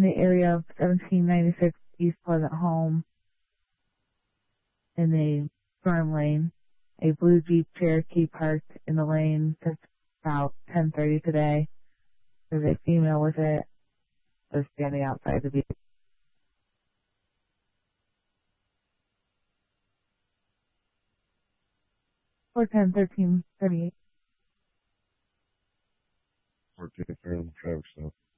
the area of 1796 East Pleasant Home in the storm lane. A blue Jeep Cherokee parked in the lane since about 10:30 today. There's a female with it. They're standing outside the vehicle. Or 10-13-38. 14 Fairland traffic stop.